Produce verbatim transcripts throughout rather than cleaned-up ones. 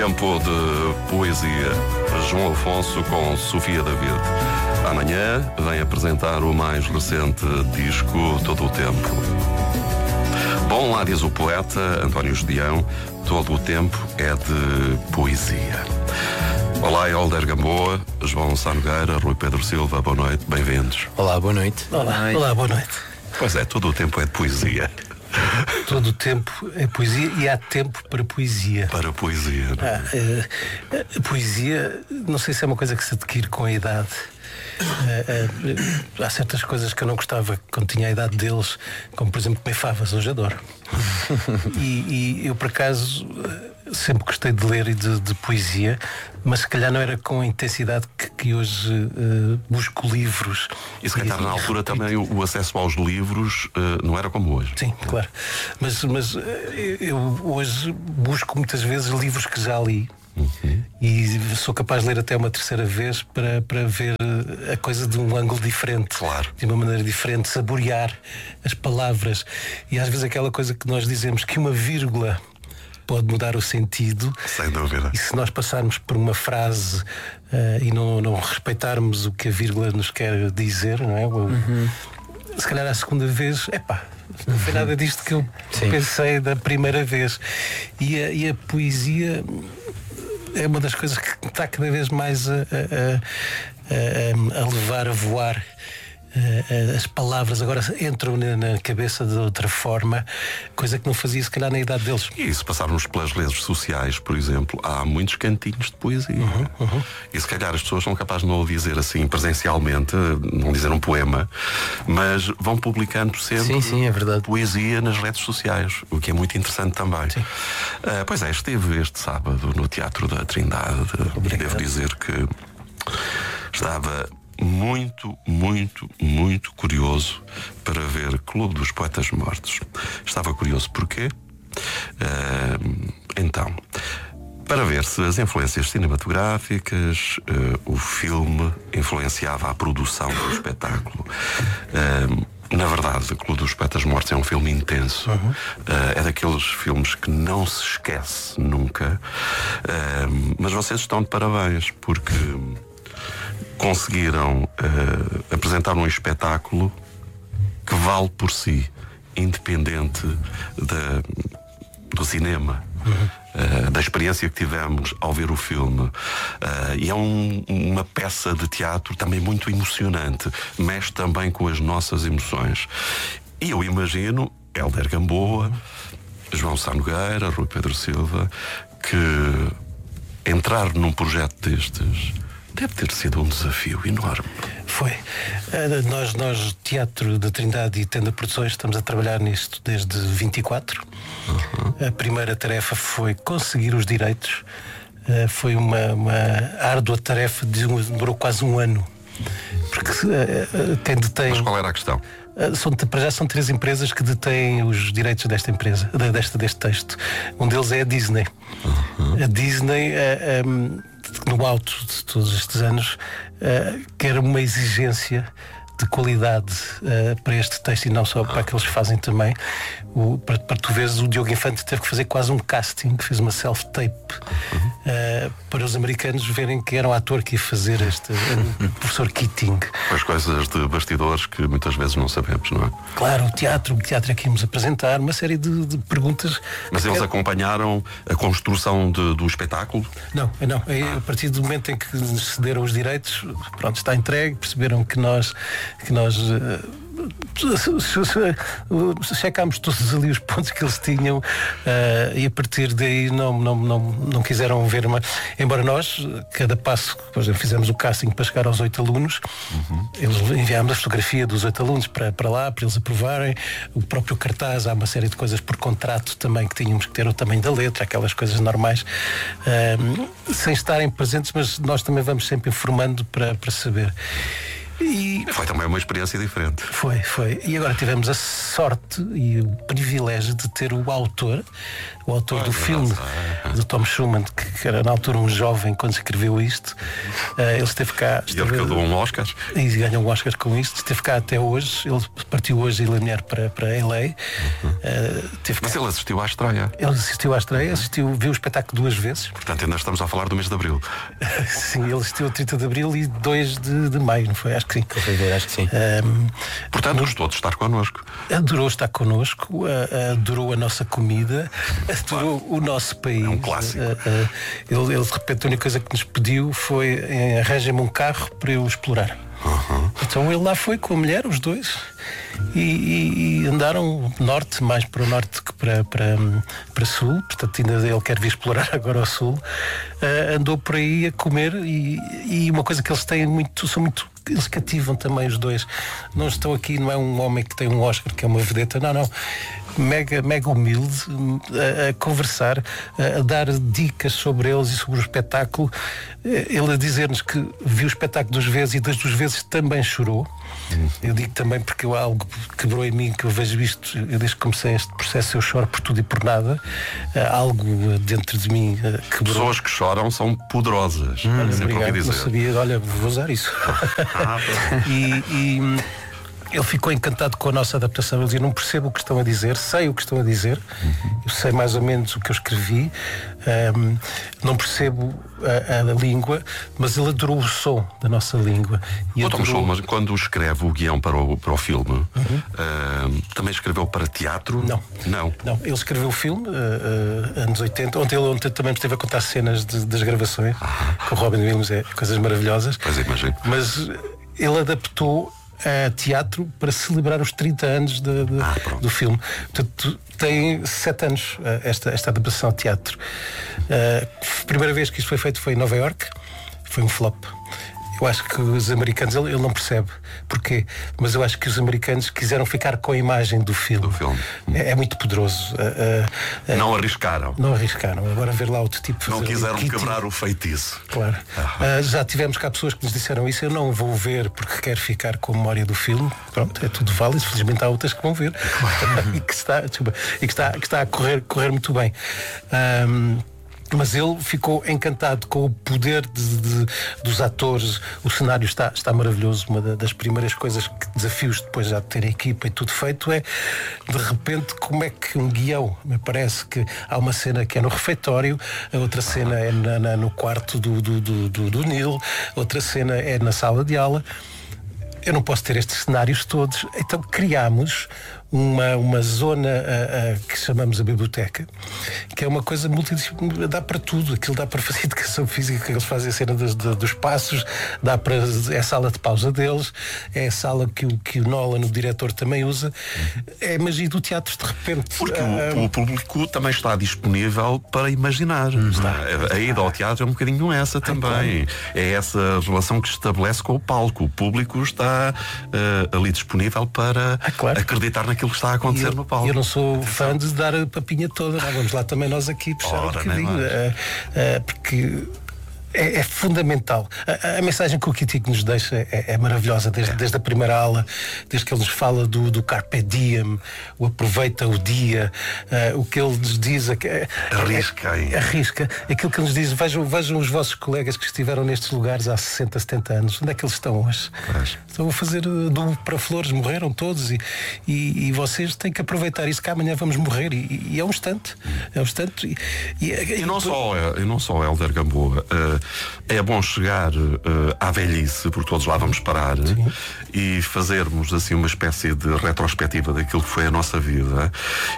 Tempo de poesia. João Afonso com Sofia David. Amanhã vem apresentar o mais recente disco Todo o Tempo. Bom, lá diz o poeta António Gedeão, todo o tempo é de poesia. Olá, Helder Gamboa, João Sá Nogueira, Rui Pedro Silva, boa noite, bem-vindos. Olá, boa noite. Olá, olá, boa noite. Pois é, todo o tempo é de poesia. Todo o tempo é poesia e há tempo para poesia. Para poesia, não é? Ah, a, a poesia, não sei se é uma coisa que se adquire com a idade. Ah, ah, há certas coisas que eu não gostava quando tinha a idade deles, como por exemplo comer favas, hoje adoro. e, e eu por acaso sempre gostei de ler e de, de poesia, mas se calhar não era com a intensidade que, que hoje uh, busco livros. E se calhar na altura também o, o acesso aos livros uh, não era como hoje. Sim, claro. Mas, mas uh, eu hoje busco muitas vezes livros que já li. Uhum. E sou capaz de ler até uma terceira vez para, para ver a coisa de um ângulo diferente, claro. De uma maneira diferente, saborear as palavras. E às vezes aquela coisa que nós dizemos que uma vírgula pode mudar o sentido. Sem dúvida. E se nós passarmos por uma frase uh, e não, não respeitarmos o que a vírgula nos quer dizer, não é? Uhum. Se calhar a segunda vez, epá, não foi nada disto que eu Sim. pensei da primeira vez. E a, e a poesia é uma das coisas que está cada vez mais a, a, a, a levar a voar. As palavras agora entram na cabeça de outra forma, coisa que não fazia se calhar na idade deles. E se passarmos pelas redes sociais, por exemplo, há muitos cantinhos de poesia. Uhum, uhum. E se calhar as pessoas são capazes de não o dizer assim presencialmente, não dizer um poema, mas vão publicando sempre sim, sim, é verdade. poesia nas redes sociais, o que é muito interessante também. Uh, pois é, esteve este sábado no Teatro da Trindade. Obrigado. Devo dizer que estava muito, muito, muito curioso para ver Clube dos Poetas Mortos. Estava curioso porquê? Uh, então, para ver se as influências cinematográficas, uh, o filme influenciava a produção do espetáculo. Uh, Na verdade, o Clube dos Poetas Mortos é um filme intenso. Uhum. Uh, é daqueles filmes que não se esquece nunca. Uh, mas vocês estão de parabéns, porque conseguiram uh, apresentar um espetáculo que vale por si, independente da, do cinema, uhum. uh, da experiência que tivemos ao ver o filme. Uh, e é um, uma peça de teatro também muito emocionante, mexe também com as nossas emoções. E eu imagino Helder Gamboa, João Sá Nogueira, Rui Pedro Silva, que entrar num projeto destes deve ter sido um desafio enorme. Foi. Uh, nós, nós, Teatro da Trindade e Tenda Produções, estamos a trabalhar nisto desde vinte e quatro. Uhum. A primeira tarefa foi conseguir os direitos. Uh, foi uma, uma árdua tarefa, de um, demorou quase um ano. Porque uh, quem detém... Mas qual era a questão? Uh, são, para já são três empresas que detêm os direitos desta empresa, desta, deste texto. Um deles é a Disney. Uhum. A Disney... Uh, um, no alto de todos estes anos, uh, quer uma exigência de qualidade uh, para este texto e não só para aqueles que fazem também. O, para, para tu veres, o Diogo Infante teve que fazer quase um casting, fez uma self-tape uh, para os americanos verem que era um ator que ia fazer este, o professor Keating. As coisas de bastidores que muitas vezes não sabemos, não é? Claro, o teatro, o teatro é que íamos apresentar, uma série de, de perguntas. Mas eles quer... acompanharam a construção de, do espetáculo? Não, não. A partir do momento em que nos cederam os direitos, pronto, está entregue, perceberam que nós que nós uh, checámos todos ali os pontos que eles tinham, uh, e a partir daí não, não, não, não quiseram ver mais. Embora nós, cada passo, por exemplo, fizemos o casting para chegar aos oito alunos, uhum. eles enviámos a fotografia dos oito alunos para, para lá, para eles aprovarem, o próprio cartaz, há uma série de coisas por contrato também que tínhamos que ter, o tamanho da letra, aquelas coisas normais, uh, sem estarem presentes, mas nós também vamos sempre informando para, para saber. E foi também uma experiência diferente. Foi, foi. E agora tivemos a sorte e o privilégio de ter o autor, o autor do filme de Tom Schumann, que, que era na altura um jovem quando escreveu isto. Uh, ele esteve cá. E ele ganhou um Oscar. E ganhou um Oscar com isto. Esteve cá até hoje. Ele partiu hoje ele e a mulher para, para L A. Uhum. Uh, Mas cá. ele assistiu à estreia. Ele assistiu à estreia, assistiu, viu o espetáculo duas vezes. Portanto, ainda estamos a falar do mês de Abril. Sim, ele assistiu a trinta de Abril e dois de, de Maio, não foi? Acho que sim. Acho que sim. Um, Portanto, gostou de estar connosco. Adorou estar connosco, adorou a nossa comida, adorou o nosso país. É um clássico. Ele, ele de repente a única coisa que nos pediu foi arranja-me um carro para eu explorar. Uhum. Então ele lá foi com a mulher, os dois, e, e, e andaram norte, mais para o norte que para, para, para sul. Portanto ainda ele quer vir explorar agora ao sul. Uh, andou por aí a comer e, e uma coisa que eles têm muito, são muito, eles cativam também os dois. Não estão aqui, não é um homem que tem um Oscar, que é uma vedeta, não, não. Mega, mega humilde, a, a conversar, a, a dar dicas sobre eles e sobre o espetáculo. Ele a dizer-nos que viu o espetáculo duas vezes e das duas vezes também chorou. Uhum. Eu digo também porque eu, algo quebrou em mim, que eu vejo isto, eu desde que comecei este processo eu choro por tudo e por nada. Algo dentro de mim quebrou. Pessoas que choram são poderosas. Hum, sempre obrigado, dizer. Não sabia, olha, vou usar isso. Ah, e, e ele ficou encantado com a nossa adaptação. Ele dizia, não percebo o que estão a dizer, sei o que estão a dizer, uhum. eu sei mais ou menos o que eu escrevi, um, não percebo a, a língua, mas ele adorou o som da nossa língua. E adorou... Tom, mas quando escreve o guião para o, para o filme, uhum. uh, também escreveu para teatro? Não. Não. Não. Ele escreveu o filme, uh, uh, anos oitenta. Ontem ele ontem também esteve a contar cenas de, das gravações, ah. com o Robin Williams, é coisas maravilhosas. Pois imagino. Mas ele adaptou a teatro para celebrar os trinta anos de, de, ah, do filme. Portanto, tem sete anos esta, esta adaptação a teatro. A primeira vez que isto foi feito foi em Nova Iorque, foi um flop. Eu acho que os americanos, ele, ele não percebe porquê, mas eu acho que os americanos quiseram ficar com a imagem do filme. Do filme. É, é muito poderoso. Uh, uh, não arriscaram. Não arriscaram. Agora ver lá outro tipo de Não quiseram kit. quebrar o feitiço. Claro. Ah. Uh, já tivemos cá pessoas que nos disseram isso. Eu não vou ver porque quero ficar com a memória do filme. Pronto, é tudo válido. Felizmente há outras que vão ver. Claro. e que está, desculpa, e que está, que está a correr, correr muito bem. Um, Mas ele ficou encantado com o poder de, de, dos atores. O cenário está, está maravilhoso. Uma das primeiras coisas, que desafios depois já de ter a equipa e tudo feito, é de repente como é que um guião, me parece que há uma cena que é no refeitório, a outra cena é na, na, no quarto do, do, do, do, do Neil, outra cena é na sala de aula. Eu não posso ter estes cenários todos. Então criámos uma, uma zona a, a, que chamamos a biblioteca, que é uma coisa multidisciplinar, dá para tudo. Aquilo dá para fazer educação física, eles fazem a cena dos, dos passos, dá para, é a sala de pausa deles, é a sala que o, que o Nolan, o diretor, também usa. É a magia do teatro de repente. Porque uh, o, o público também está disponível para imaginar. Está. A, a ida ao teatro é um bocadinho essa também. Ah, claro. É essa relação que se estabelece com o palco. O público está uh, ali disponível para ah, claro. acreditar naquilo que está a acontecer eu, no palco. Eu não sou fã de dar a papinha toda. Não, vamos lá também nós aqui puxar Ora, um bocadinho. Uh, uh, porque é, é fundamental. A, a mensagem que o Kitico nos deixa é, é maravilhosa, desde, é. desde a primeira aula, desde que ele nos fala do, do Carpe Diem, o aproveita o dia, uh, o que ele nos diz. É, arrisca. É, arrisca. Aquilo que ele nos diz, vejam, vejam os vossos colegas que estiveram nestes lugares há sessenta, setenta anos. Onde é que eles estão hoje? Pois. Estão a fazer do para flores, morreram todos e, e, e vocês têm que aproveitar isso, que amanhã vamos morrer. E, e é um instante. É um instante. E, e, e, não, só, e não só Hélder Gamboa. Uh, é bom chegar uh, à velhice, porque todos lá vamos parar. Sim. E fazermos assim uma espécie de retrospectiva daquilo que foi a nossa vida.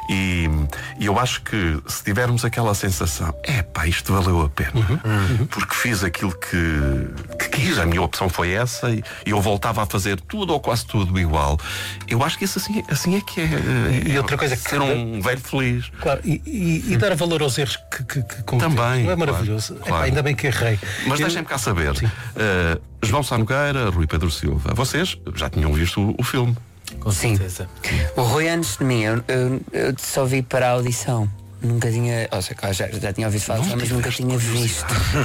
E, e eu acho que se tivermos aquela sensação, é pá, isto valeu a pena, uhum. Uhum. porque fiz aquilo que, que quis, a minha opção foi essa e, e eu voltava a fazer tudo ou quase tudo igual. Eu acho que isso assim, assim é que é. E é, outra coisa que ser um velho feliz. Claro, e, e, e dar valor aos erros que, que, que também. Não é maravilhoso? Claro, claro. Epá, ainda bem que errei. Mas eu... deixem-me cá saber. Uh, João Sá Nogueira, Rui Pedro Silva, vocês já tinham visto o, o filme? Com certeza. Sim. O Rui antes de mim, eu, eu, eu só vi para a audição. Nunca tinha, ou seja, já, já tinha ouvido falar, mas nunca tinha visto.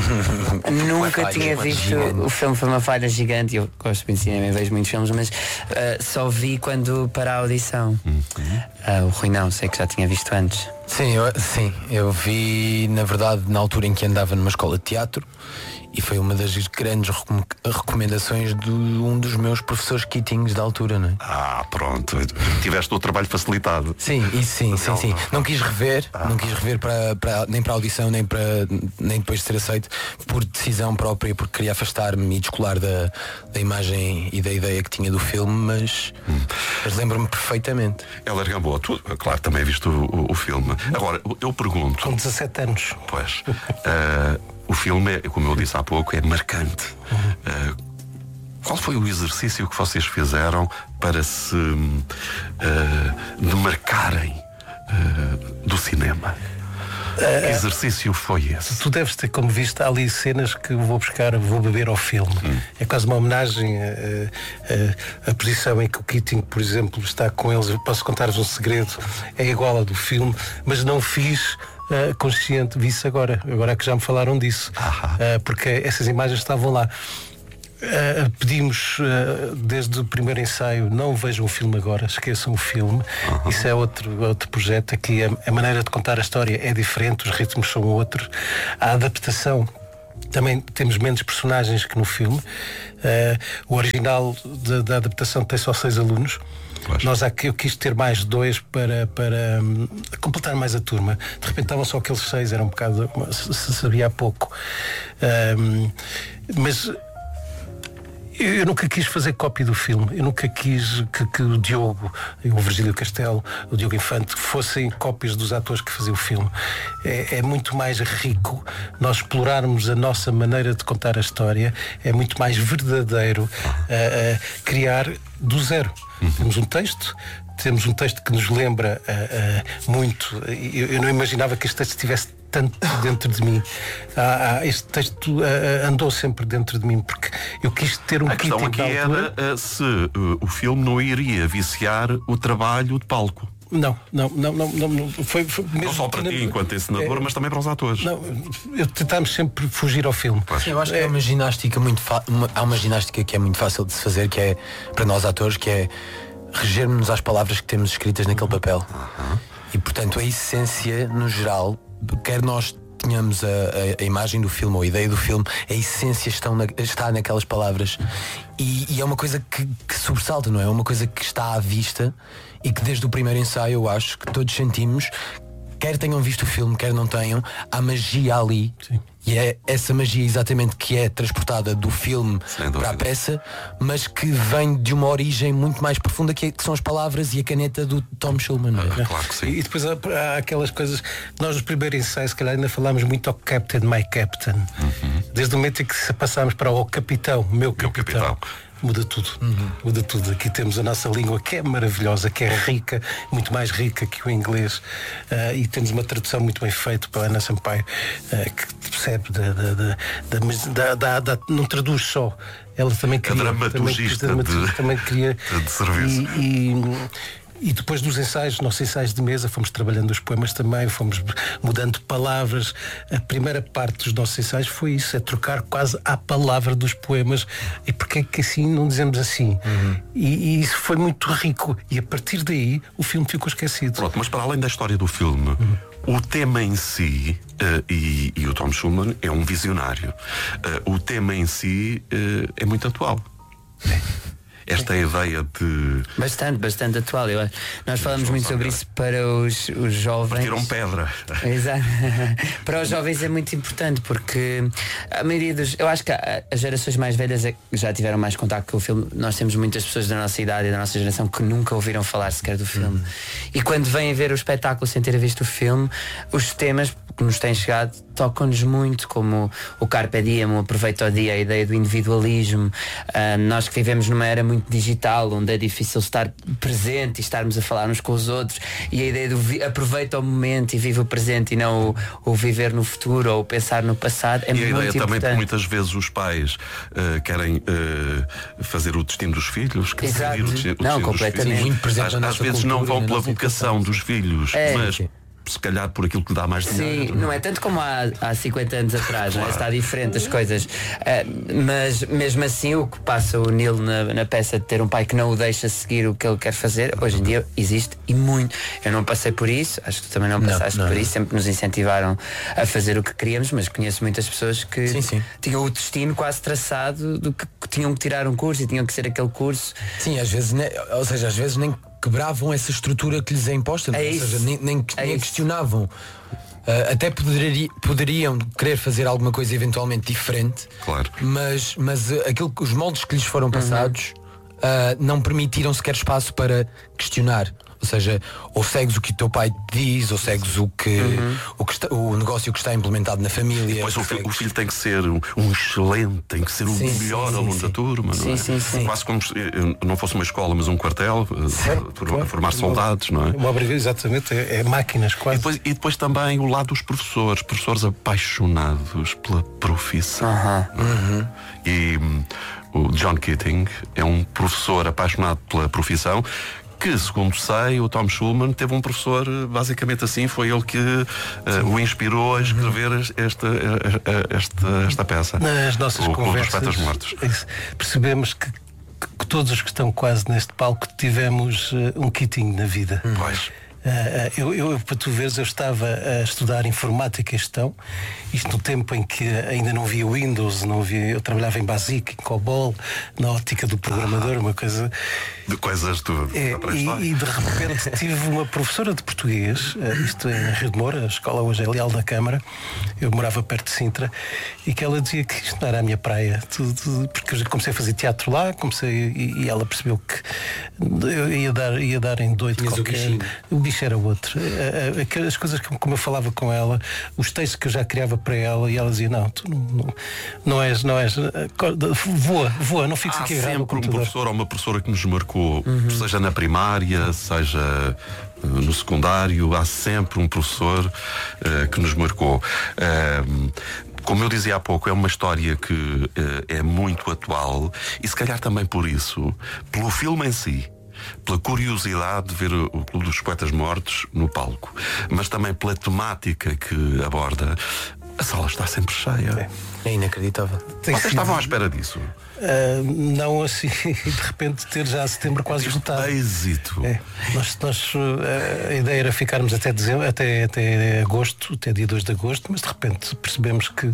Nunca tinha visto. O filme foi uma falha gigante. Eu gosto muito de cinema e vejo muitos filmes, mas uh, só vi quando para a audição. Uhum. Uh, o Rui não, sei que já tinha visto antes. Sim, eu, sim, eu vi, na verdade, na altura em que andava numa escola de teatro, e foi uma das grandes recom- recomendações de um dos meus professores kitings da altura, não é? Ah, pronto. Tiveste o trabalho facilitado. Sim, isso sim, sim, sim. Não quis rever, ah. não quis rever para, para, nem para a audição, nem, para, nem depois de ser aceito, por decisão própria, porque queria afastar-me e descolar da, da imagem e da ideia que tinha do filme, mas, hum. mas lembro-me perfeitamente. Ela Gamboa, tu, claro, também viste o, o, o filme. Agora, eu pergunto. Com dezassete anos. Pois. Uh, o filme, é, como eu disse há pouco, é marcante. Uhum. Uh, qual foi o exercício que vocês fizeram para se uh, demarcarem uh, do cinema? Uh, que exercício foi esse? Tu deves ter como visto ali cenas que vou buscar, vou beber ao filme. Hum. É quase uma homenagem a, a, a posição em que o Keating, por exemplo, está com eles. Eu posso contar-vos um segredo, é igual a do filme, mas não fiz uh, consciente, vi-se agora, agora é que já me falaram disso, uh, porque essas imagens estavam lá. Uh, pedimos uh, desde o primeiro ensaio, não vejam o filme agora, esqueçam o filme. Uhum. Isso é outro, outro projeto. Aqui a, a maneira de contar a história é diferente, os ritmos são outros. A adaptação, também temos menos personagens que no filme. Uh, o original da, da adaptação tem só seis alunos. Pois. Nós aqui, eu quis ter mais dois para, para um, completar mais a turma. De repente estavam só aqueles seis, era um bocado, se, se sabia há pouco. Um, mas eu nunca quis fazer cópia do filme. Eu nunca quis que, que o Diogo, o Virgílio Castelo, o Diogo Infante fossem cópias dos atores que faziam o filme. É, é muito mais rico nós explorarmos a nossa maneira de contar a história. É muito mais verdadeiro uh, uh, criar do zero. Uhum. Temos um texto, temos um texto que nos lembra uh, uh, muito. Eu, eu não imaginava que este texto estivesse tanto dentro de mim. Ah, ah, este texto ah, andou sempre dentro de mim, porque eu quis ter um a questão aqui era uh, se uh, o filme não iria viciar o trabalho de palco. Não, não, não, não, não, não foi, foi mesmo. Não só para ti enquanto encenador, é, mas também para os atores. Não, eu tentámos sempre fugir ao filme. Sim, eu acho que é uma ginástica muito fa- uma, há uma ginástica que é muito fácil de se fazer, que é para nós atores, que é regermos-nos às palavras que temos escritas naquele papel. Uhum. E portanto a essência, no geral, quer nós tenhamos a, a, a imagem do filme ou a ideia do filme, a essência estão na, está naquelas palavras. E, e é uma coisa que, que sobressalta, não é? É uma coisa que está à vista e que desde o primeiro ensaio eu acho que todos sentimos, quer tenham visto o filme, quer não tenham, há magia ali. Sim. E é essa magia exatamente que é transportada do filme para a peça, mas que vem de uma origem muito mais profunda, que, é, que são as palavras e a caneta do Tom Schulman. Ah, claro que sim. E depois há, há aquelas coisas. Nós no primeiro ensaio, se calhar, ainda falámos muito ao Captain, My Captain. Uhum. Desde o momento em que passámos para o Capitão, Meu Capitão. Meu capitão. Muda tudo, uhum. muda tudo. Aqui temos a nossa língua, que é maravilhosa, que é rica, muito mais rica que o inglês, uh, e temos uma tradução muito bem feita para a Ana Sampaio, uh, que percebe da, da, da, da, da, da, não traduz só, ela também cria, a dramaturgista também, de, também cria, de serviço. E, e, E depois dos ensaios, nossos ensaios de mesa, fomos trabalhando os poemas também, fomos mudando palavras. A primeira parte dos nossos ensaios foi isso, é trocar quase à palavra dos poemas. E porque é que assim não dizemos assim? Uhum. E, e isso foi muito rico. E a partir daí o filme ficou esquecido. Pronto, mas para além da história do filme, uhum. o tema em si, uh, e, e o Tom Schulman é um visionário, uh, o tema em si uh, é muito atual. É. Esta ideia de... Bastante, bastante atual. Eu, nós falamos muito sobre isso para os, os jovens. Partiram pedra. Exato. Para os jovens é muito importante, porque a maioria dos... Eu acho que as gerações mais velhas já tiveram mais contato com o filme. Nós temos muitas pessoas da nossa idade e da nossa geração que nunca ouviram falar sequer do filme. Hum. E quando vêm ver o espetáculo sem ter visto o filme, os temas que nos têm chegado tocam-nos muito, como o Carpe Diem, o aproveito ao dia, a ideia do individualismo. Uh, nós que vivemos numa era muito digital, onde é difícil estar presente e estarmos a falar uns com os outros, e a ideia do vi- aproveita o momento e vive o presente e não o, o viver no futuro ou pensar no passado é e muito importante. E a ideia importante. também que muitas vezes os pais uh, querem uh, fazer o destino dos filhos, que Exato. o destino, não, o completamente. dos filhos. Às, às vezes não vão pela vocação dos filhos, é. mas se calhar por aquilo que lhe dá mais dinheiro. Sim, não é tanto como há, há cinquenta anos atrás, claro. Não é? Está diferente as coisas. Uh, mas mesmo assim o que passa o Neil na, na peça de ter um pai que não o deixa seguir o que ele quer fazer, hoje em dia existe e muito. Eu não passei por isso, acho que tu também não passaste não, não, por isso, sempre nos incentivaram a fazer o que queríamos, mas conheço muitas pessoas que sim, sim. tinham o destino quase traçado do que, que tinham que tirar um curso e tinham que ser aquele curso. Sim, às vezes, né, ou seja, às vezes nem quebravam essa estrutura que lhes é imposta, é ou seja, nem, nem, é nem questionavam. Uh, até poderia, poderiam querer fazer alguma coisa eventualmente diferente, claro. mas, mas uh, aquilo, os moldes que lhes foram passados uhum. uh, não permitiram sequer espaço para questionar. Ou seja, ou segues o que o teu pai te diz, ou segues o que, uhum. o, que está, o negócio que está implementado na família. Pois o, filho, o filho tem que ser um, um excelente, tem que ser o sim, melhor sim, aluno sim, da turma, sim, não é? Sim, sim. Quase como se não fosse uma escola, mas um quartel, certo, por, claro. formar soldados, não é? Uma obrigação, exatamente, é, é máquinas quase. E depois, e depois também o lado dos professores, professores apaixonados pela profissão. Uhum. Uhum. E um, o John Keating é um professor apaixonado pela profissão. Que, segundo sei, o Tom Schulman teve um professor basicamente assim, foi ele que uh, o inspirou a escrever esta, esta, esta peça. Nas nossas o, conversas o Mortos. Percebemos que, que todos os que estão quase neste palco tivemos uh, um Keating na vida. Pois. Uh, eu, eu, para tu veres, eu estava a estudar informática e gestão, isto no tempo em que ainda não havia Windows, não havia, eu trabalhava em Basic, em COBOL, na ótica do programador, ah, uma coisa de coisas tudo. É, e, e de repente tive uma professora de português, uh, isto em Rio de Moura, a escola hoje é Leal da Câmara, eu morava perto de Sintra, e que ela dizia que isto não era a minha praia, tudo, porque eu comecei a fazer teatro lá, comecei e, e ela percebeu que eu ia dar, ia dar em doido qualquer. O bicho era outro. As coisas que, como eu falava com ela, os textos que eu já criava para ela, e ela dizia: Não, tu não, não, não és, não és, voa, voa, não fiques Há aqui agarrado. Há sempre um professor ou uma professora que nos marcou, uhum. seja na primária, seja no secundário, há sempre um professor uh, que nos marcou. Uh, Como eu dizia há pouco, é uma história que uh, é muito atual e se calhar também por isso, pelo filme em si, pela curiosidade de ver o Clube dos Poetas Mortos no palco, mas também pela temática que aborda, a sala está sempre cheia. É, é inacreditável. Vocês sido... estavam à espera disso? Uh, não assim, de repente ter já setembro quase esgotado. Êxito. É. Nós, nós, uh, a ideia era ficarmos até, dezembro, até, até agosto, até dia dois de agosto, mas de repente percebemos que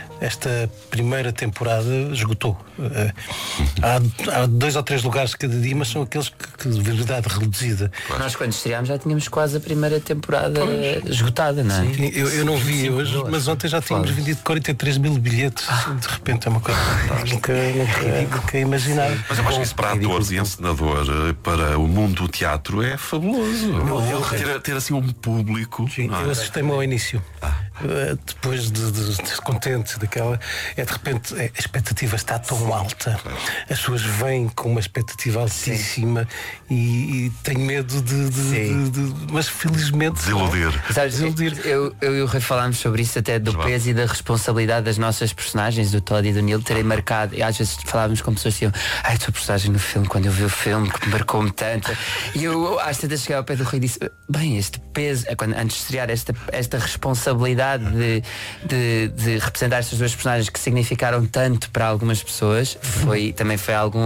esta primeira temporada esgotou. Uh, há, há dois ou três lugares cada dia, mas são aqueles que, que de verdade reduzida. Claro. Nós quando estreámos já tínhamos quase a primeira temporada pois. esgotada, não é? Sim, eu, eu não vi hoje, mas ontem já tínhamos claro. vendido quarenta e três mil bilhetes. Ah. De repente é uma coisa nunca, nunca, nunca imaginar. Mas eu acho que isso para atores e encenador, para o mundo do teatro é fabuloso. Eu, eu, ter, ter assim um público. Sim, eu assustei-me ao início. Ah. Uh, depois de, de, de contente daquela, é de repente a expectativa está tão alta, claro. As pessoas vêm com uma expectativa altíssima e, e tenho medo de, de, de, de mas felizmente desiludir. Sabes, desiludir. Eu, eu e o Rui falámos sobre isso até do João. Peso e da responsabilidade das nossas personagens, do Todd e do Neil, terem marcado, e às vezes falávamos com pessoas que diziam: ai, a tua personagem no filme, quando eu vi o filme que marcou-me tanto, e eu às tantas cheguei ao pé do Rui e disse: bem, este peso, quando, antes de estrear esta, esta responsabilidade De, de, de representar estas duas personagens que significaram tanto para algumas pessoas, foi, também foi algum,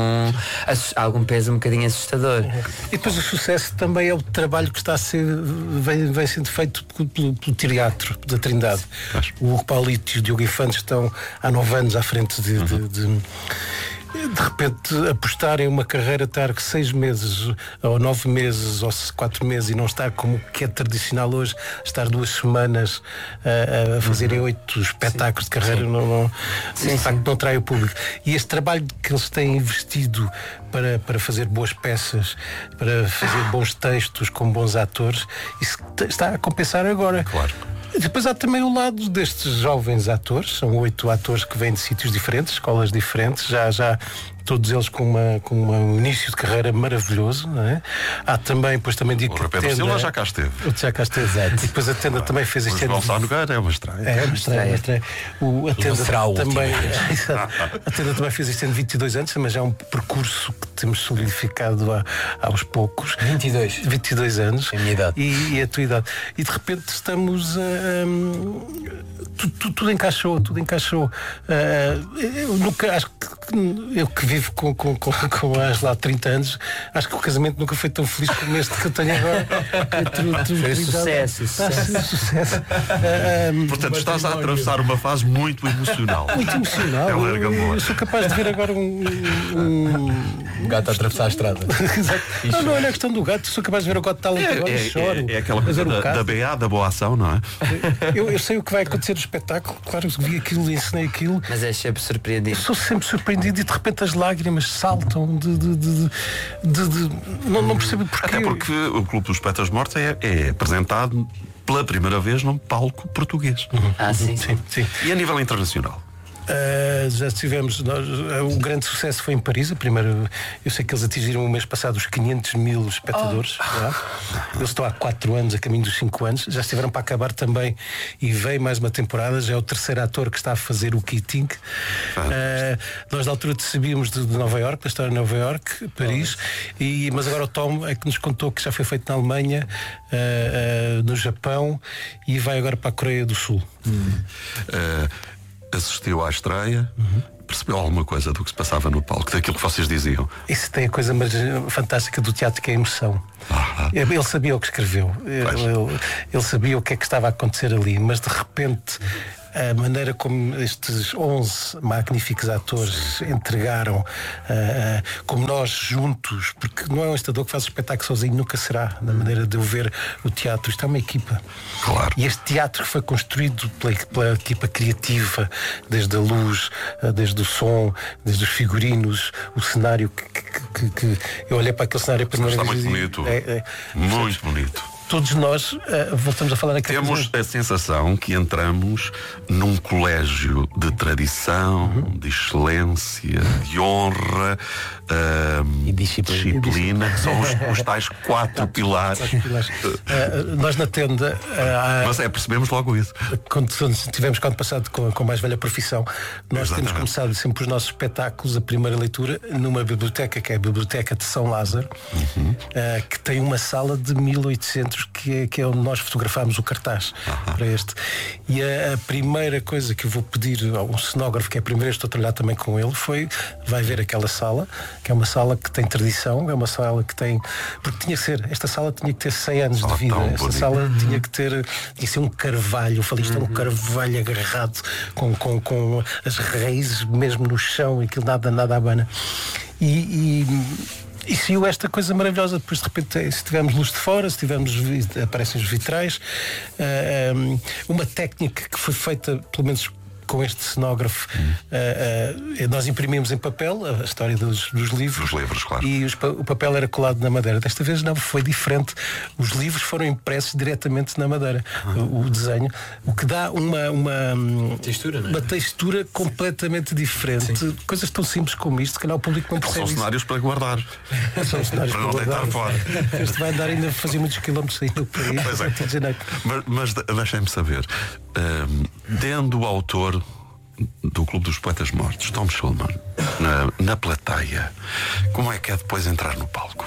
algum peso um bocadinho assustador. E depois o sucesso também é o trabalho que está a ser, vem, vem sendo feito pelo, pelo, pelo Teatro da Trindade. O Hugo Paulito e o Diogo Infante estão há nove anos à frente de, de, de de repente apostarem uma carreira, estar seis meses ou nove meses ou quatro meses e não estar como que é tradicional hoje, estar duas semanas a, a fazerem uhum. oito espetáculos sim, de carreira, sim. não, não, sim, de facto não trai o público. E este trabalho que eles têm investido para, para fazer boas peças, para fazer bons textos com bons atores, isso está a compensar agora. Claro. Depois há também o lado destes jovens atores, são oito atores que vêm de sítios diferentes, escolas diferentes, já, já todos eles com, uma, com uma, um início de carreira maravilhoso, não é? Há também, depois também digo O que Pedro Tenda, Silva já cá esteve. já cá esteve. E depois a Tenda também fez este ano. O Gonçalo Nogueira é uma estreia. É, uma estreia, uma estreia. O, a Tenda será o também, a Tenda também fez este ano vinte e dois anos, mas já é um percurso que temos solidificado há, aos poucos. vinte e dois. vinte e dois anos. É a minha idade. E, e a tua idade. E de repente estamos a. Um, tudo, tudo, tudo encaixou, tudo encaixou. Uh, eu nunca acho que eu que vivo com, com, com, com a Ângela há trinta anos, acho que o casamento nunca foi tão feliz como este que eu tenho agora. Foi sucesso, sucesso. sucesso. Uh, um, Portanto, estás a atravessar uma fase muito emocional. Muito emocional. É eu, eu, eu sou capaz de ver agora um. um... Um gato a atravessar a estrada. Não, não é a questão do gato, sou capaz de ver o Got Talent É, agora é, e choro. é, é aquela coisa da, da B A, da boa ação, não é? Eu, eu sei o que vai acontecer no espetáculo, claro, vi aquilo, ensinei aquilo. Mas és sempre surpreendido. Sou sempre surpreendido e de repente as lágrimas saltam de. de, de, de, de não, não percebo porquê. Até porque o Clube dos Poetas Mortos é, é apresentado pela primeira vez num palco português. Uhum. Ah, sim. Sim, sim. E a nível internacional? Uh, já tivemos, nós, uh, o grande sucesso foi em Paris. A primeira, eu sei que eles atingiram o mês passado os quinhentos mil espectadores. Oh. Já. Eles estão há quatro anos, a caminho dos cinco anos. Já estiveram para acabar também e vem mais uma temporada. Já é o terceiro ator que está a fazer o Keating. Uh, nós, na altura, sabíamos de, de Nova Iorque, da história de Nova Iorque, Paris. Oh. E, mas agora o Tom é que nos contou que já foi feito na Alemanha, uh, uh, no Japão e vai agora para a Coreia do Sul. Hum. Uh, assistiu à estreia, uhum. Percebeu alguma coisa do que se passava no palco, daquilo que vocês diziam? Isso tem a coisa mais fantástica do teatro, que é a emoção. Ah, ele sabia o que escreveu, ele, ele sabia o que é que estava a acontecer ali, mas de repente a maneira como estes onze magníficos atores entregaram, uh, uh, como nós juntos, porque não é um encenador que faz o espetáculo sozinho, nunca será, na maneira de eu ver o teatro. Isto é uma equipa. Claro. E este teatro foi construído pela, pela equipa criativa, desde a luz, uh, desde o som, desde os figurinos, o cenário que, que, que, que eu olhei para aquele cenário a primeira está vez. Muito bonito. É, é, muito bonito. Todos nós uh, voltamos a falar aqui. Temos a sensação que entramos num colégio de tradição, uhum. de excelência, de honra uh, e disciplina, disciplina que são os, os tais quatro pilares. pilares. Uh, nós na Tenda. Uh, Mas é, percebemos logo isso. Quando tivemos quando passado com, com a mais velha profissão, nós Exatamente. Temos começado sempre os nossos espetáculos, a primeira leitura, numa biblioteca, que é a Biblioteca de São Lázaro, uhum. uh, que tem uma sala de mil e oitocentos. Que é, que é onde nós fotografámos o cartaz uh-huh. para este. E a, a primeira coisa que eu vou pedir ao cenógrafo, que é a primeira vez que estou a trabalhar também com ele, foi, vai ver aquela sala, que é uma sala que tem tradição, é uma sala que tem, porque tinha que ser, esta sala tinha que ter cem anos oh, de vida, esta bonito. Sala uhum. tinha que ter, tinha que ser um carvalho, eu falei, isto uhum. é um carvalho agarrado com, com, com as raízes mesmo no chão, aquilo nada, nada abana. E, e E saiu esta coisa maravilhosa. Depois de repente, se tivermos luz de fora, se tivermos, aparecem os vitrais, uh, uma técnica que foi feita, pelo menos com este cenógrafo, hum. uh, uh, nós imprimimos em papel a história dos, dos livros. Os livros, claro. E os, o papel era colado na madeira. Desta vez não, foi diferente. Os livros foram impressos diretamente na madeira. Uhum. O, o desenho, o que dá uma uma textura, não é? Uma textura completamente diferente. Sim. Coisas tão simples como isto, que não, o público não percebe. São cenários para guardar. São cenários para, para não deitar fora. Este vai andar ainda a fazer muitos quilómetros aí no país. Pois é. Mas, mas deixem-me saber, um, tendo o autor do Clube dos Poetas Mortos, Tom Schulman, na, na plateia, como é que é depois entrar no palco?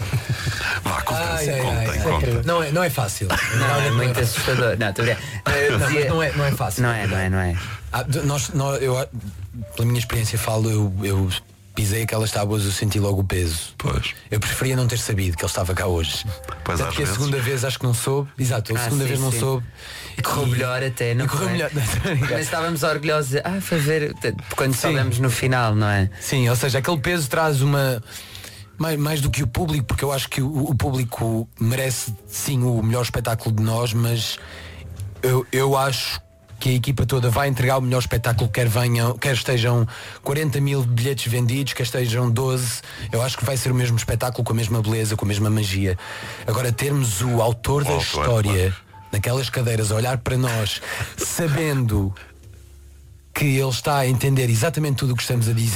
Vá, conta, ai, conta, ai, ai, conta. Não é, não é fácil. Não, não é muito assustador. Não, não, mas não é, não é fácil. Não é, não é, não é. Ah, nós, nós, eu, pela minha experiência falo, eu, eu pisei aquelas tábuas, eu senti logo o peso. Pois. Eu preferia não ter sabido que ele estava cá hoje. Pois, porque a segunda vez acho que não soube. Exato, a ah, segunda sim, vez não sim. soube. E correu melhor até, não e correu é? melhor. Mas estávamos orgulhosos de, ah, foi ver quando soubemos no final, não é? Sim, ou seja, aquele peso traz uma mais, mais do que o público, porque eu acho que o, o público merece sim o melhor espetáculo de nós, mas eu, eu acho que a equipa toda vai entregar o melhor espetáculo, quer venham, quer estejam quarenta mil bilhetes vendidos, quer estejam doze, eu acho que vai ser o mesmo espetáculo, com a mesma beleza, com a mesma magia. Agora, termos o autor da história naquelas cadeiras a olhar para nós, sabendo que ele está a entender exatamente tudo o que estamos a dizer,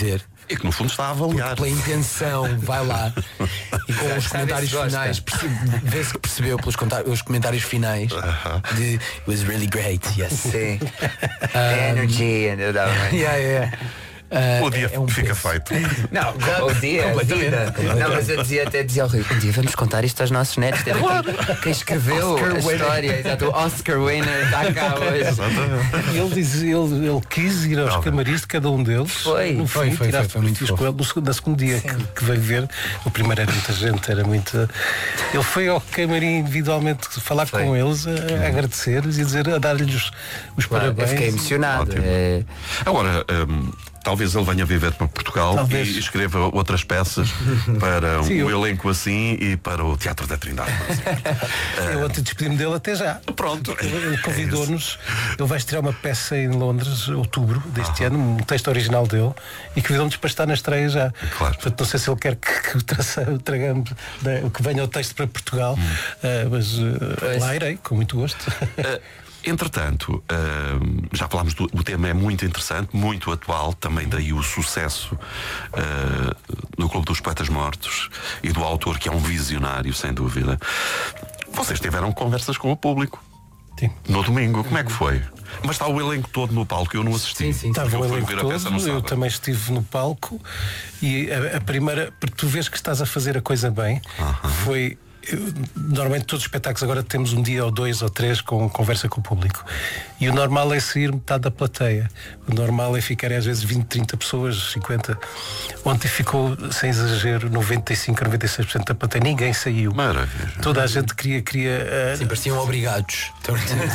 E que no fundo está a avaliar. Pela intenção, vai lá. E com os comentários finais, vê-se que percebeu pelos os comentários finais uh-huh. de It was really great, yes. Sim. um, Energy and yeah, yeah. Uh, o dia é, é um fica peso. Feito. Não, o dia é vida. Não, mas eu dizia até dizia ao Rui, um dia vamos contar isto aos nossos netos. Quem escreveu Oscar a história, exato, o Oscar winner está cá hoje. Ele, diz, ele, ele quis ir aos camarins de cada um deles. Foi, no foi, fim, foi, tirar foi, foi muito com ele, no, na segundo dia que, que veio ver. O primeiro era muita gente, era muito. Ele foi ao camarim individualmente falar foi. com eles, a, a agradecer-lhes e dizer, a dar-lhes os, os claro, parabéns. Eu fiquei emocionado. É... Agora. Um... Talvez ele venha viver para Portugal Talvez. e escreva outras peças para Sim, um eu... elenco assim e para o Teatro da Trindade. Eu ontem despedi-me dele até já. Pronto. Ele convidou-nos. Ele vai estrear uma peça em Londres, outubro deste ah. ano, um texto original dele, e convidou-nos para estar na estreia já. Claro. Portanto, não sei se ele quer que, que o, traça, o tragamos, né, que venha o texto para Portugal, hum. uh, mas uh, lá irei, com muito gosto. Uh, Entretanto, uh, já falámos do o tema, é muito interessante, muito atual, também daí o sucesso uh, no Clube dos Poetas Mortos e do autor, que é um visionário, sem dúvida. Vocês tiveram conversas com o público. Sim. No domingo, como é que foi? Mas está o elenco todo no palco, eu não assisti. Sim, sim. Estava o elenco todo, eu também estive no palco e a, a primeira, porque tu vês que estás a fazer a coisa bem, uh-huh. foi... Eu, normalmente todos os espetáculos agora temos um dia ou dois ou três com conversa com o público e o normal é sair metade da plateia, o normal é ficar às vezes vinte, trinta pessoas, cinquenta. Ontem ficou, sem exagero, noventa e cinco, noventa e seis por cento da plateia, ninguém saiu. Maravilha. Toda a gente queria, queria uh, Sim, pareciam obrigados. uh,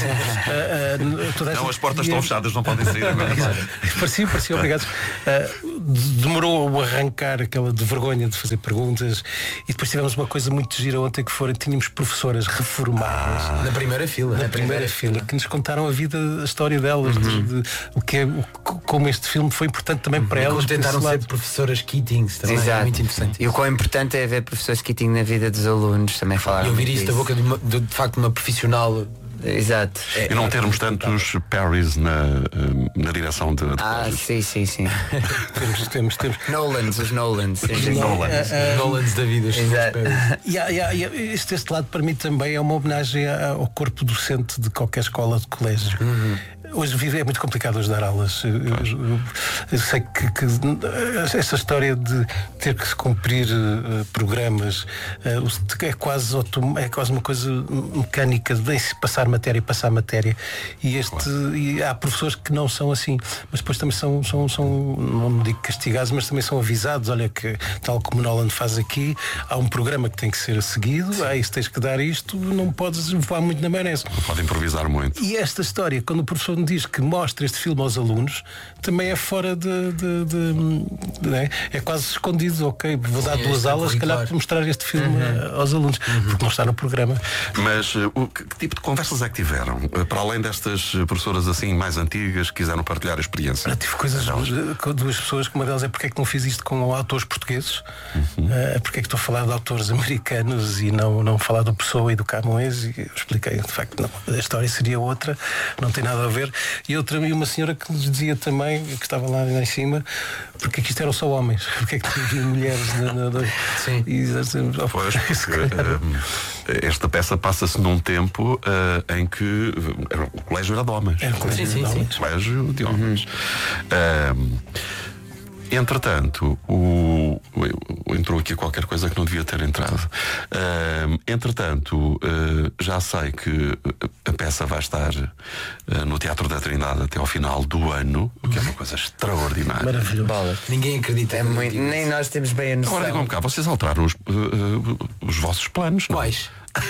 uh, toda a não, as portas queria... estão fechadas, não podem sair agora. Pareciam, pareciam obrigados. Uh, demorou o arrancar aquela de vergonha de fazer perguntas e depois tivemos uma coisa muito gira ontem que foram, tínhamos professoras reformadas ah, na primeira fila na, na primeira, primeira fila, fila que nos contaram a vida, a história delas, uhum. de, de, o que é, o, como este filme foi importante também uhum. para elas. Como tentaram ser professoras Keatings também. Exato. É muito interessante. E o quão importante é ver professores Keating na vida dos alunos, também falaram. E ouvir isso da boca de, uma, de, de facto uma profissional. Exato. E não termos tantos Parrys na, na direção de, de Ah, sim, sim, sim. temos, temos, temos. Nolans, os Nolans. Os Nolans. Uh, uh, Nolans da vida. Exato. Yeah, yeah, yeah. Este, este lado para mim também é uma homenagem ao corpo docente de qualquer escola de colégio. Uhum. Hoje vive, é muito complicado hoje dar aulas. Eu, eu, eu sei que, que essa história de ter que se cumprir uh, programas uh, é, quase autom- é quase uma coisa mecânica de passar matéria e passar matéria. E, este, claro. e há professores que não são assim, mas depois também são, são, são, não digo castigados, mas também são avisados. Olha, que tal como o Nolan faz aqui, há um programa que tem que ser seguido, há isso, tens que dar isto, não podes voar muito na maionese. Não pode improvisar muito. E esta história, quando o professor me diz que mostra este filme aos alunos, também é fora de, de, de, de né? é quase escondido. Ok, vou dar Sim, duas aulas, se calhar, para mostrar este filme uhum. aos alunos, uhum. porque não está no programa. Mas uh, o, que, que tipo de conversas é que tiveram? Uh, para além destas professoras assim mais antigas que quiseram partilhar a experiência? Eu tive coisas com duas pessoas, que uma delas é porque é que não fiz isto com autores portugueses, uhum. uh, porque é que estou a falar de autores americanos e não, não falar do Pessoa e do Camões, e eu expliquei, de facto, não, a história seria outra, não tem nada a ver. E outra, e uma senhora que lhes dizia também, que estava lá, lá em cima, porque é que isto eram só homens, porque é que havia mulheres na, na, na... Sim. E, assim, oh, pois, porque, uh, esta peça passa-se num tempo uh, em que uh, o colégio era de homens. Era o colégio, sim, de, sim, homens. sim. colégio de homens. Uhum. Uh, Entretanto, o, o, entrou aqui qualquer coisa que não devia ter entrado. Uh, entretanto, uh, já sei que a peça vai estar uh, no Teatro da Trindade até ao final do ano, o que é uma coisa extraordinária. Maravilhoso. Ninguém acredita. É muito, nem nós temos bem a noção. Agora digam-me cá, vocês alteraram os, uh, uh, os vossos planos, não? Quais?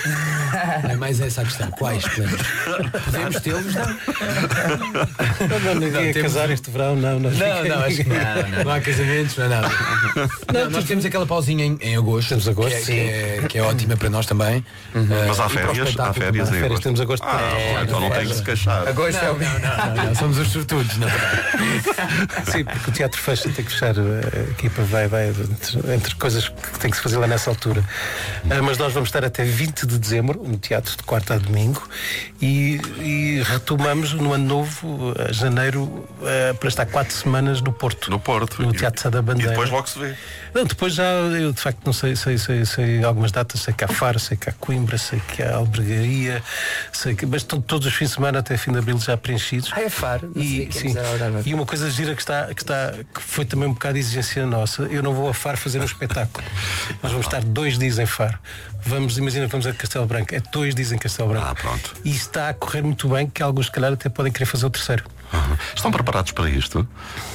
É mais essa a questão. Quais planos? Podemos tê-los, não? Não, não, ninguém ia casar este verão, não. Não, não, não, acho que não. Não, não há casamentos, não há nada. Não, não, nós temos aquela pausinha em, em agosto. Temos agosto, que é, sim. Que é, que é ótima para nós também. Uhum. Uh, Mas há férias, há férias em agosto. Temos agosto. Ah, é, então não tem que se queixar. Agosto não, não, não, não, não, somos os sortudos, não é? Sim, porque o teatro fecha, tem que fechar. A equipa vai, vai entre, entre coisas que tem que se fazer lá nessa altura. Uh, mas nós vamos estar até vinte vinte de dezembro, no teatro de quarta a domingo, e, e retomamos no ano novo, a janeiro, uh, para estar quatro semanas no Porto. No Porto. No Teatro Sá da Bandeira. E depois logo se vê. Não, depois já, eu de facto não sei, sei, sei, sei algumas datas, sei que há Faro, sei que há Coimbra, sei que há Albergaria, sei que, mas estão todos os fins de semana até fim de abril já preenchidos. Ah, é Faro. Não E, sei sim, que e uma coisa gira que está, que está, que foi também um bocado de exigência nossa, eu não vou a Faro fazer um espetáculo. Nós vamos estar dois dias em Faro. Vamos, imagina que vamos a Castelo Branco, é dois dias em Castelo Branco. Ah, pronto. E está a correr muito bem, que alguns, se calhar, até podem querer fazer o terceiro. Uhum. Estão preparados para isto?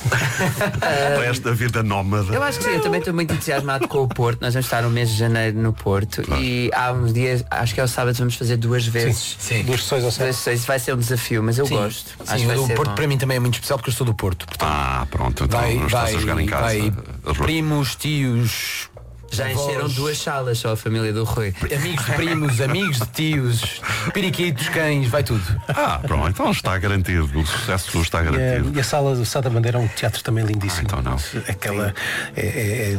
Para esta vida nómada? Eu acho que sim, eu também estou muito entusiasmado com o Porto. Nós vamos estar no mês de janeiro no Porto, claro. E há uns dias, acho que é o sábado, vamos fazer duas vezes. Sim, sim. Duas sessões ao sábado. Isso vai ser um desafio, mas eu sim. gosto. Sim, acho que vai o ser Porto bom. para mim também é muito especial porque eu sou do Porto. Portanto, ah, pronto, então vai, não estás vai, a jogar em casa. Vai, primos, tios. Já encheram avós, duas salas só a família do Rui. Amigos de primos, amigos de tios, periquitos, cães, vai tudo. Ah, pronto, então está garantido. O sucesso está garantido. E a, e a sala do Sá da Bandeira é um teatro também lindíssimo. Ah, então não. Aquela. É, é,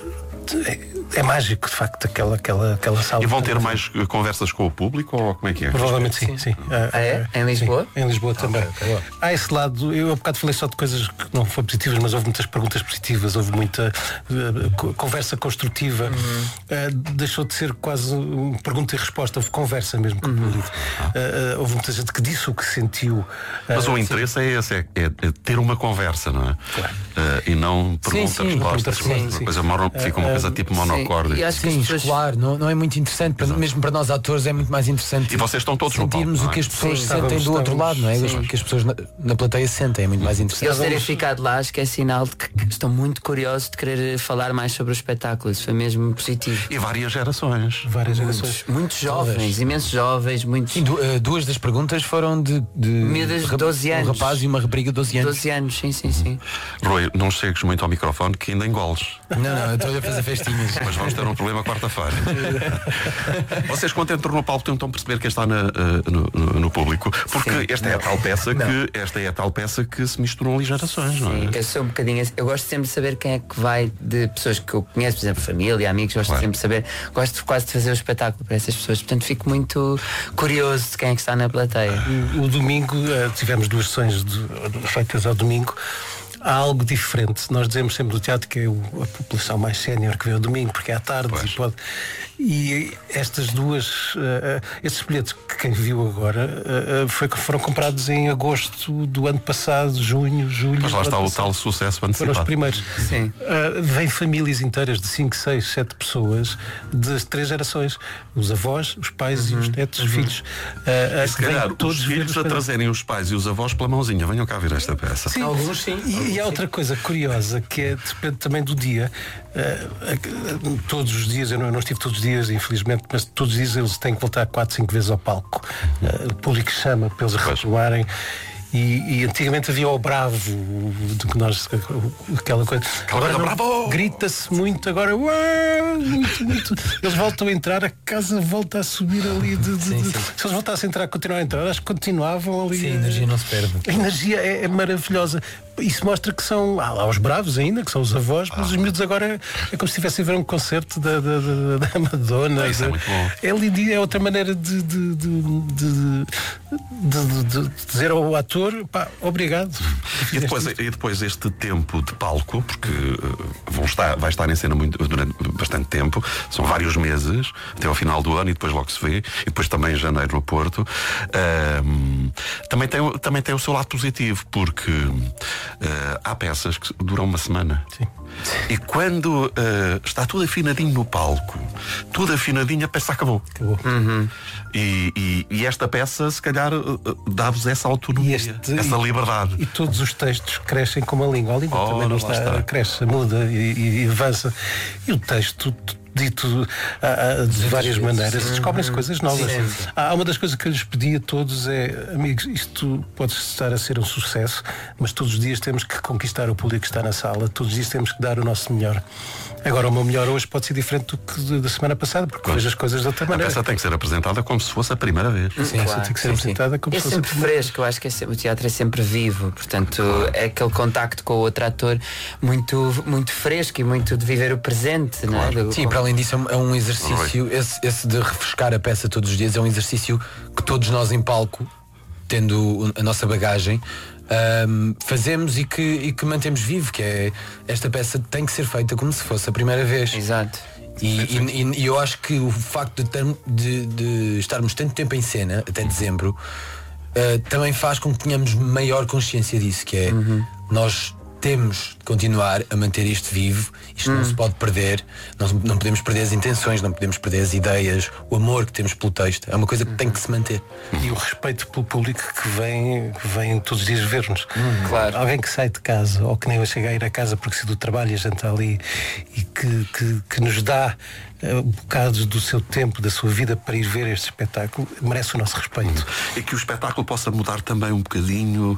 é, é mágico, de facto, aquela, aquela, aquela sala. E vão ter mais conversas com o público ou como é que é? Provavelmente sim, sim. Ah, é? Em Lisboa? Sim, em Lisboa também. Okay, okay. Há esse lado, eu há bocado falei só de coisas que não foram positivas, mas houve muitas perguntas positivas, houve muita uh, conversa construtiva. Uhum. Uh, deixou de ser quase uma pergunta e resposta, houve conversa mesmo com o público. Uh, uh, houve muita gente que disse o que sentiu. Uh, mas o interesse sim. é esse, é, é, é ter uma conversa, não é? Claro. Uh, e não perguntas-respostas. Uma coisa mono, fica uma coisa tipo monocórdia. Sim, pessoas... claro, não, não é muito interessante, para, mesmo para nós atores é muito mais interessante. E vocês estão todos sentirmos no palco, o que as pessoas sim, sentem estávamos, do outro estávamos, lado, não é? sim. O que as pessoas na, na plateia sentem é muito mais interessante. Eles terem ficado lá, acho que é sinal de que, que estão muito curiosos de querer falar mais sobre o espetáculo. Isso foi mesmo positivo. E várias gerações. Várias muitos, gerações. Muitos jovens, imensos jovens, muitos. Sim, du duas das perguntas foram de, de miúdas de doze anos. Um rapaz e uma rapariga de doze anos. doze anos, sim, sim, sim. Rui, não chegues muito ao microfone que ainda engoles. Não, não, eu estou a fazer festinhas. Mas vamos ter um problema quarta-feira. Vocês, quando entram no palco, tentam perceber quem está na, no, no, no público. Porque sim, esta, é a tal peça que, esta é a tal peça que se misturam ali gerações, não é? Sim, eu sou um bocadinho. Eu gosto sempre de saber quem é que vai, de pessoas que eu conheço, por exemplo, família, amigos, gosto claro. sempre de saber. Gosto quase de fazer o espetáculo para essas pessoas. Portanto, fico muito curioso de quem é que está na plateia. O, o domingo, tivemos duas sessões de, feitas ao domingo. Há algo diferente. Nós dizemos sempre do teatro que é a população mais sénior que vê o domingo, porque é à tarde e pode. E estas duas, uh, esses bilhetes que quem viu agora uh, foi, foram comprados em agosto do ano passado, junho, julho. Mas lá está o passado. tal sucesso antecipado. Foram os primeiros. Sim. Uh, vêm famílias inteiras de cinco, seis, sete pessoas de três gerações. Os avós, os pais uhum. e os netos, os uhum. filhos. Uh, e se calhar todos os filhos a trazerem os pais e os avós pela mãozinha. Venham cá ver esta peça. Sim. Alguns sim. E, Alguns e há outra sim. coisa curiosa que é, depende também do dia. Uh, uh, todos os dias, eu não, eu não estive todos os dias, infelizmente, mas todos os dias eles têm que voltar quatro, cinco vezes ao palco. Uh, o público chama para eles retomarem. E, e antigamente havia o bravo, de que nós, aquela coisa. Agora não, grita-se muito, agora uau, muito, muito. Eles voltam a entrar, a casa volta a subir ali. De, de, sim, de, sim. Se eles voltassem a entrar, continuar a entrar, acho que continuavam ali. Sim, a energia não se perde. A energia é, é maravilhosa. Isso mostra que são. Há lá os bravos ainda, que são os avós, mas ah. os miúdos agora é, é como se estivessem a ver um concerto da, da, da, da Madonna. Ah, isso da, é muito bom. É lindo, é outra maneira de, de, de, de, de, de, de dizer ao ator, pá, obrigado. E depois, e depois este tempo de palco, porque vão estar, vai estar em cena muito, durante bastante tempo, são vários meses, até ao final do ano, e depois logo se vê, e depois também em janeiro no Porto. Um, também, tem, também tem o seu lado positivo, porque Uh, há peças que duram uma semana. Sim. E quando uh, está tudo afinadinho no palco, tudo afinadinho, a peça acabou. Acabou. Uhum. E, e, e esta peça, se calhar, uh, dá-vos essa autonomia, este, essa liberdade. E, e todos os textos crescem como a língua. A língua oh, também não está, está, cresce, muda e, e avança. E o texto dito ah, de várias maneiras, descobrem-se coisas novas. Sim, sim. Há uma das coisas que eu lhes pedi a todos é, amigos, isto pode estar a ser um sucesso, mas todos os dias temos que conquistar o público que está na sala, todos os dias temos que dar o nosso melhor. Agora, o meu melhor hoje pode ser diferente do que da semana passada, porque vejo as coisas de outra maneira. A peça tem que ser apresentada como se fosse a primeira vez. Sim, claro, tem que ser sim, apresentada sim. como é se fosse sempre fresco, eu acho que é sempre, o teatro é sempre vivo, portanto é aquele contacto com o outro ator muito, muito fresco e muito de viver o presente, claro. Não é? Do, sim, para além além disso é um, é um exercício, esse, esse de refrescar a peça todos os dias é um exercício que todos nós em palco, tendo a nossa bagagem, um, fazemos e que, e que mantemos vivo, que é esta peça tem que ser feita como se fosse a primeira vez. Exato. E, e, e eu acho que o facto de, ter, de, de estarmos tanto tempo em cena, até dezembro, uh, também faz com que tenhamos maior consciência disso, que é uhum. nós temos de continuar a manter isto vivo, isto hum. não se pode perder, nós não podemos perder as intenções, não podemos perder as ideias, o amor que temos pelo texto, é uma coisa que tem que se manter. E o respeito pelo público que vem, que vem todos os dias ver-nos. Hum, claro. Alguém que sai de casa, ou que nem eu cheguei a ir a casa porque se do trabalho e a gente está ali, e que, que, que nos dá uh, bocados do seu tempo, da sua vida para ir ver este espetáculo, merece o nosso respeito. Hum. E que o espetáculo possa mudar também um bocadinho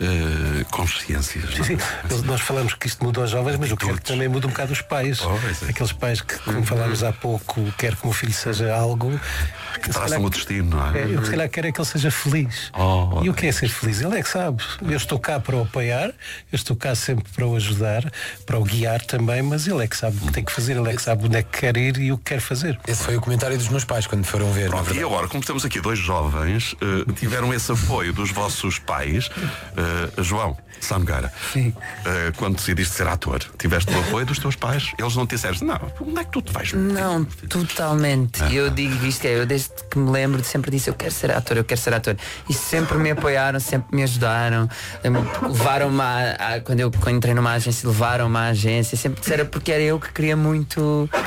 uh, consciências. Sim, sim. Nós falamos que isto muda aos jovens, mas eu quero que também muda um bocado os pais. Oh, é. Aqueles pais que, como falámos há pouco, quer que o meu filho seja algo que traçam o destino, não é? é eu se calhar quero é que ele seja feliz. Oh, e o que é ser feliz? Ele é que sabe. Eu estou cá para o apoiar, eu estou cá sempre para o ajudar, para o guiar também, mas ele é que sabe o que tem que fazer, ele é que sabe onde é que quer ir e o que quer fazer. Esse foi o comentário dos meus pais quando foram ver. Pronto, e agora, como temos aqui dois jovens, uh, tiveram esse apoio dos vossos pais. Uh, João Sá Nogueira, uh, quando decidiste ser ator, tiveste o apoio dos teus pais? Eles não te disseram, não, onde é que tu te vais? Não, totalmente. E eu digo isto, é, eu desde que me lembro sempre disse, eu quero ser ator, eu quero ser ator. E sempre me apoiaram, sempre me ajudaram, levaram-me a, a, quando eu quando entrei numa agência, levaram-me à agência, sempre disseram porque era eu que queria muito,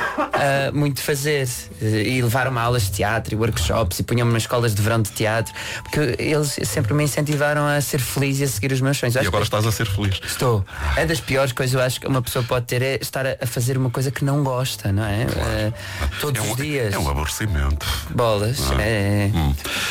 uh, muito fazer. E levaram-me a aulas de teatro e workshops e punham-me nas escolas de verão de teatro, porque eles sempre me incentivaram a ser feliz e a seguir os meus sonhos. E agora estás a ser feliz. Estou. É das piores coisas eu acho que uma pessoa pode ter é estar a, a fazer uma coisa que não gosta, não é? Claro. Uh, todos é um, os dias. É um aborrecimento. Bolas. É. Hum.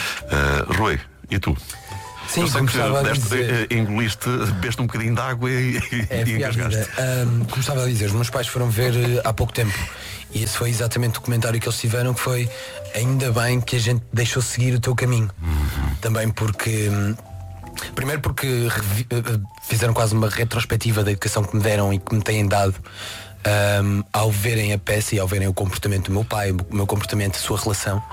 Uh, Rui, e tu? Sim, eu sei que deste, dizer... engoliste, bebeste um bocadinho de água e, é, e engasgaste. Um, como estava a dizer, os meus pais foram ver uh, há pouco tempo. E esse foi exatamente o comentário que eles tiveram, que foi ainda bem que a gente deixou seguir o teu caminho. Uhum. Também porque um, primeiro porque revi, uh, fizeram quase uma retrospectiva da educação que me deram e que me têm dado, um, ao verem a peça e ao verem o comportamento do meu pai, o meu comportamento, a sua relação.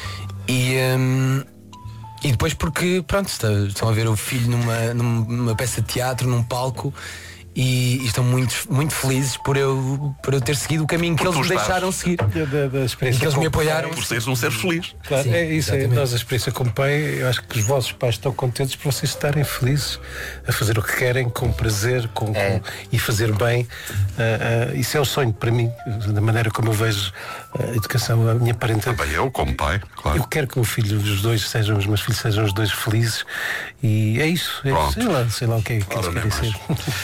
E um, E depois porque, pronto, estão a ver o filho numa, numa peça de teatro, num palco, e, e estão muito, muito felizes por eu, por eu ter seguido o caminho que eles me deixaram seguir. Da, da experiência que eles me apoiaram. Por seres um ser feliz. Claro, Sim, é isso, é, exatamente. nós a experiência como pai, eu acho que os vossos pais estão contentes por vocês estarem felizes a fazer o que querem, com prazer, com, é. com, e fazer bem. Uh, uh, isso é o sonho para mim, da maneira como eu vejo a educação, a minha parentela. Também eu, como pai, claro. Eu quero que o filho, os dois sejam, os meus filhos sejam os dois felizes, e é isso, é isso. Sei lá, sei lá o que é que eles querem ser.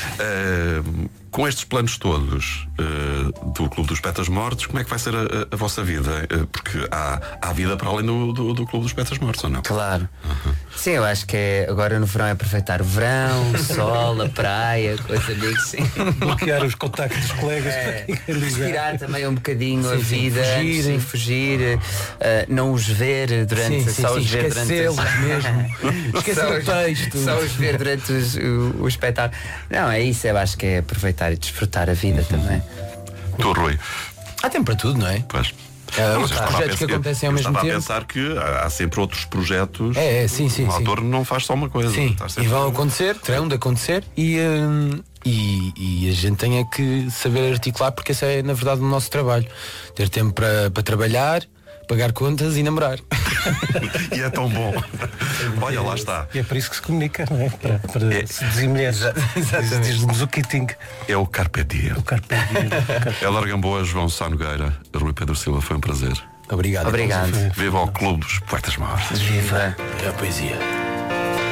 Uh, com estes planos todos uh, do Clube dos Poetas Mortos, como é que vai ser a, a, a vossa vida? Uh, porque há, há vida para além do, do, do Clube dos Poetas Mortos, ou não? Claro. Uhum. Sim, eu acho que é, agora no verão é aproveitar o verão, o sol, a praia, coisa de sim. Bloquear os contactos dos colegas. É, respirar também um bocadinho sim, a vida, sim, fugir, sim, fugir uh, não os ver durante sim, sim, só sim, os ver durante mesmo. Esquecer o texto. Só os ver durante os, o, o espetáculo. Não, é isso, eu acho que é aproveitar e desfrutar a vida também. Tu, Rui? Há tempo para tudo, não é? Pois. Uh, os projetos que acontecem ao mesmo tempo. tempo. Estava a pensar que há, há sempre outros projetos. É, é sim, sim. O sim. autor não faz só uma coisa. Sim, e vão acontecer, terão de acontecer e, um, e, e a gente tem é que saber articular, porque esse é na verdade o nosso trabalho. Ter tempo para, para trabalhar, pagar contas e namorar. E é tão bom. Olha, lá está. E é por isso que se comunica, não é? Para, para é. se dizer mulheres. Exatamente. Diz-nos o kitting. É o Carpe Diem. O Carpe Diem. Ela Argamboa, João Sá Nogueira, Rui Pedro Silva, foi um prazer. Obrigado. Obrigado. Viva ao Clube dos Poetas Mortos. Viva a poesia.